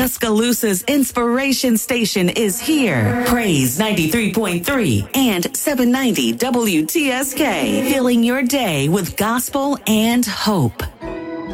Tuscaloosa's inspiration station is here. Praise 93.3 and 790 WTSK. Filling your day with gospel and hope.